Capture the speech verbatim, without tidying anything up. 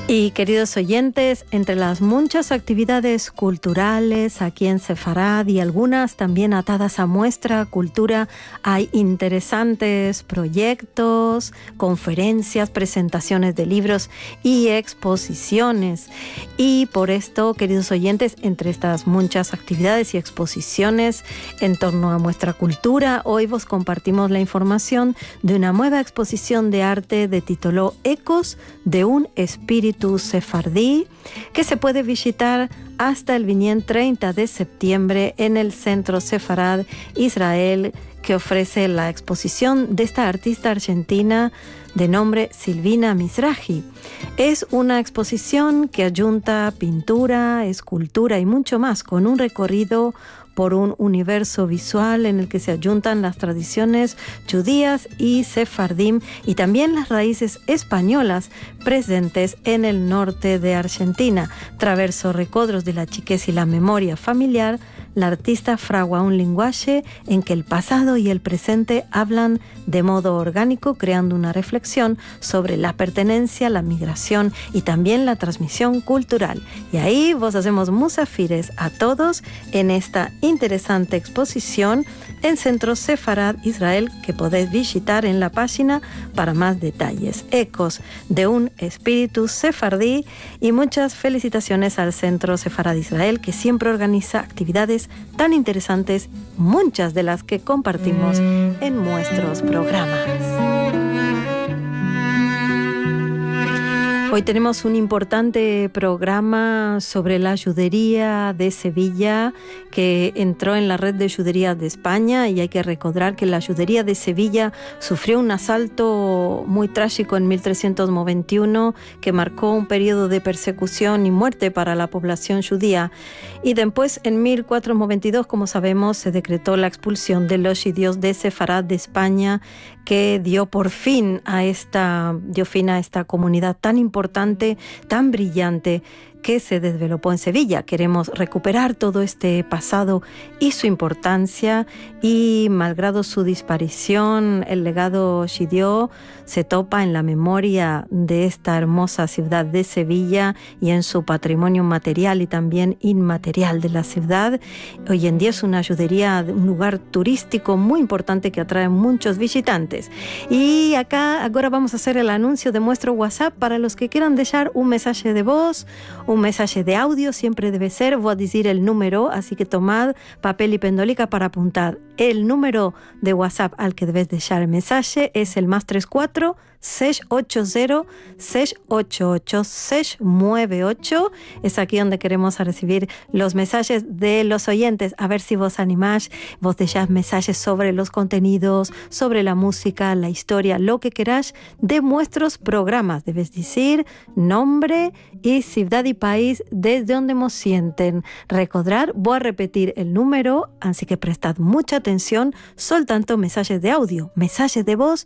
Y queridos oyentes, entre las muchas actividades culturales aquí en Sefarad y algunas también atadas a nuestra cultura, hay interesantes proyectos, conferencias, presentaciones de libros y exposiciones. Y por esto, queridos oyentes, entre estas muchas actividades y exposiciones en torno a nuestra cultura, hoy vos compartimos la información de una nueva exposición de arte de título Ecos de un espíritu sefardí, que se puede visitar hasta el viniente treinta de septiembre en el Centro Sefarad Israel, que ofrece la exposición de esta artista argentina de nombre Silvina Mizrahi. Es una exposición que ayunta pintura, escultura y mucho más, con un recorrido por un universo visual en el que se ayuntan las tradiciones judías y sefardim y también las raíces españolas presentes en el norte de Argentina. Traverso recodros de la chiquez y la memoria familiar, la artista fragua un lenguaje en que el pasado y el presente hablan de modo orgánico, creando una reflexión sobre la pertenencia, la migración y también la transmisión cultural. Y ahí vos hacemos musafires a todos en esta interesante exposición en Centro Sefarad Israel, que podéis visitar en la página para más detalles. Ecos de un espíritu sefardí, y muchas felicitaciones al Centro Sefarad Israel, que siempre organiza actividades tan interesantes, muchas de las que compartimos en nuestros programas. Hoy tenemos un importante programa sobre la judería de Sevilla, que entró en la red de juderías de España, y hay que recordar que la judería de Sevilla sufrió un asalto muy trágico en mil trescientos noventa y uno que marcó un periodo de persecución y muerte para la población judía. Y después, en mil cuatrocientos noventa y dos, como sabemos, se decretó la expulsión de los judíos de Sefarad de España, que dio por fin a esta, dio fin a esta comunidad tan importante, tan brillante, que se desvelopó en Sevilla. Queremos recuperar todo este pasado y su importancia, y malgrado su disparición, el legado judío se topa en la memoria de esta hermosa ciudad de Sevilla y en su patrimonio material y también inmaterial de la ciudad. Hoy en día es una judería, un lugar turístico muy importante que atrae muchos visitantes. Y acá ahora vamos a hacer el anuncio de nuestro WhatsApp para los que quieran dejar un mensaje de voz, un mensaje de audio. Siempre debe ser, voy a decir el número, así que tomad papel y pendolica para apuntar. El número de WhatsApp al que debes dejar el mensaje es el más tres cuatro seis ocho cero seis ocho ocho seis nueve ocho. Es aquí donde queremos recibir los mensajes de los oyentes. A ver si vos animás, vos dejás mensajes sobre los contenidos, sobre la música, la historia, lo que queráis de nuestros programas. Debes decir nombre y ciudad y país desde donde nos sienten. Recordar, voy a repetir el número, así que prestad mucha atención. Soltanto mensajes de audio, mensajes de voz